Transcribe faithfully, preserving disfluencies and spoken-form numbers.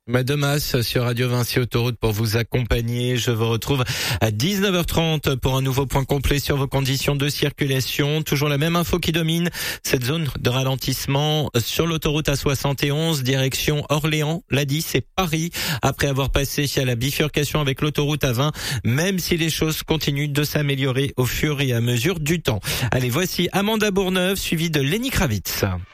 Mademas sur Radio Vinci Autoroute pour vous accompagner. Je vous retrouve à dix-neuf heures trente pour un nouveau point complet sur vos conditions de circulation. Toujours la même info qui domine cette zone de ralentissement sur l'autoroute A soixante et onze, direction Orléans, l'A dix et Paris. Après avoir passé à la bifurcation avec l'autoroute A vingt, même si les choses continuent de s'améliorer au fur et à mesure du temps. Allez, voici Amanda Bourneuve suivie de Lenny Kravitz.